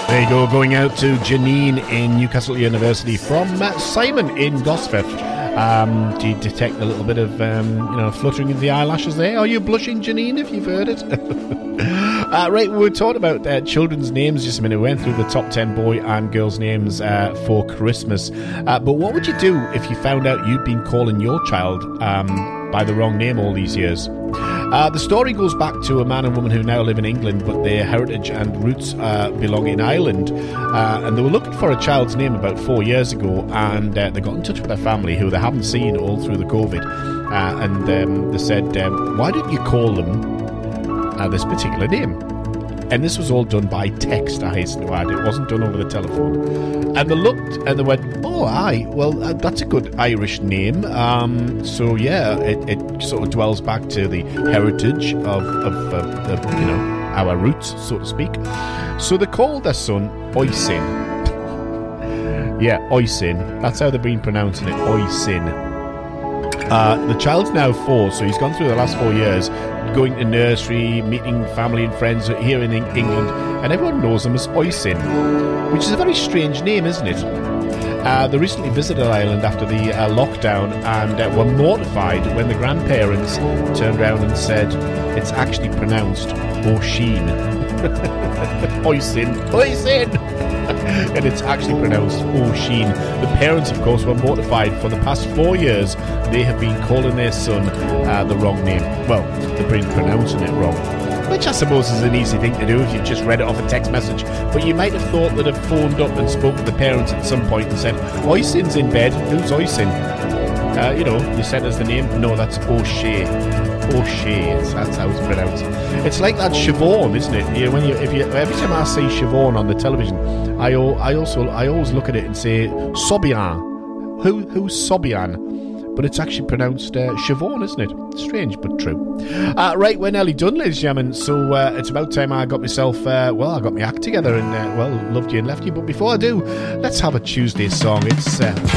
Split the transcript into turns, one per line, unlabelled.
There you go, going out to Janine in Newcastle University from Simon in Gosforth. Do you detect a little bit of, fluttering of the eyelashes there? Are you blushing, Janine, if you've heard it? Right, we were talking about children's names just a minute. We went through the top 10 boy and girls' names for Christmas. But what would you do if you found out you'd been calling your child by the wrong name all these years? The story goes back to a man and woman who now live in England, but their heritage and roots belong in Ireland. And they were looking for a child's name about 4 years ago, and they got in touch with their family, who they haven't seen all through the COVID. And they said, why don't you call them this particular name? And this was all done by text, I hasten to add. It wasn't done over the telephone. And they looked and they went, oh, aye, well, that's a good Irish name. So, yeah, it sort of dwells back to the heritage of our roots, so to speak. So they called their son Oisin. Yeah, Oisin. That's how they've been pronouncing it, Oisin. The child's now 4, so he's gone through the last 4 years going to nursery, meeting family and friends here in England, and everyone knows him as Oisin, which is a very strange name, isn't it? They recently visited Ireland after the lockdown and were mortified when the grandparents turned around and said it's actually pronounced Oisin. Oisin, Oisin! And it's actually pronounced Oisin. The parents, of course, were mortified. For the past 4 years, they have been calling their son the wrong name. Well, they've been pronouncing it wrong, which I suppose is an easy thing to do if you've just read it off a text message. But you might have thought that have phoned up and spoke to the parents at some point and said, Oisin's in bed. Who's Oisin? You said as the name. No, that's O'Shea. O'Shea, that's how it's pronounced. It's like that Siobhan, isn't it? Every time I see Siobhan on the television, I always look at it and say Sobian. Who's Sobian? But it's actually pronounced Siobhan, isn't it? Strange, but true. Right, we're nearly done, ladies and gentlemen. So it's about time I got myself, I got my act together and, loved you and left you. But before I do, let's have a Tuesday song. It's